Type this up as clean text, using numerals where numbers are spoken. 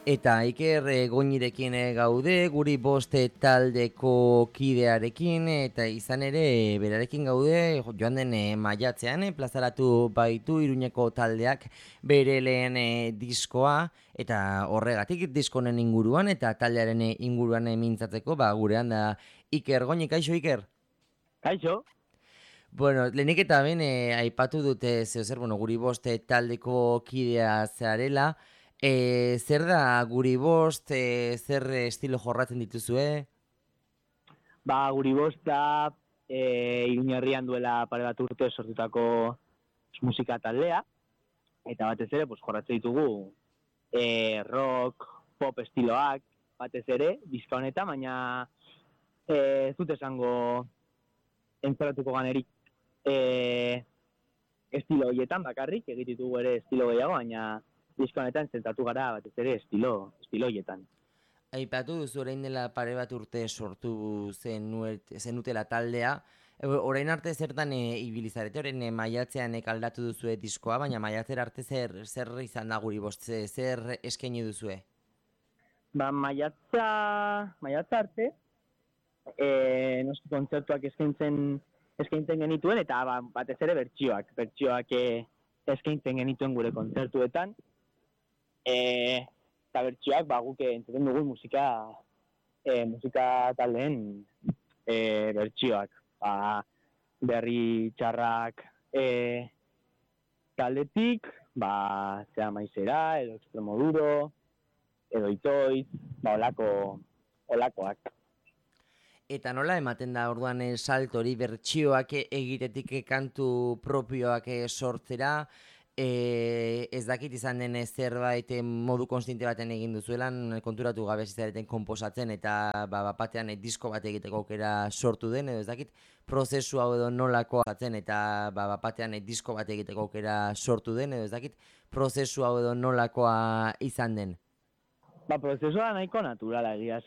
Eta Iker Goñirekin gaude, guri boste taldeko kidearekin, eta izan ere berarekin gaude joan den maiatzean plazaratu baitu Iruñeko taldeak bere lehen diskoa, eta horregatik diskonen inguruan eta taldearen inguruan mintzatzeko, gurean da Iker Goñi. Kaixo Iker? Kaixo? Bueno, lehenik eta ben aipatu dute guri boste taldeko kidea zarela. Zer da guri bost, zer estilo jorratzen dituzue? Guri bosta Iruñerrian duela pare bat urte sortutako musika taldea, eta batez ere jorratzen ditugu rock, pop estiloak, batez ere, diska honetan, baina ez dut esango entzaratuko ganerik estilo horietan bakarrik, egitugu ere estilo gehiago, baina diska honetan zentratu gara batez ere estilo horietan. Aipatu duzu orain dela pare bat urte sortu zenutela taldea. Orain arte zertan ibilizarete, orain maiatzean aldatu duzue diskoa, baina maiatzer arte zer izan da guri bost, zer eskaini duzue? Maiatza arte, noski kontzertuak eskaintzen genituen, eta batez ere bertsioak eskaintzen genituen gure kontzertuetan, eta bertsioak guk entzuten dugu musika taldeen bertsioak, berri txarrak taldetik, zea maizera, edo Extremoduro, edo Itoiz, olakoak. Eta nola ematen da orduan salto hori bertsioak egitetik kantu propioak sortzera, ez dakit izan den zerbait modu konstante baten egin duzuelan, konturatu gabe zareten konposatzen eta batean disko bat egiteko aukera sortu den, edo ez dakit prozesu hau edo nolakoa zaten eta batean disko bat egiteko aukera sortu den, edo ez dakit prozesu hau edo nolakoa izan den. Prozesua nahiko naturala egia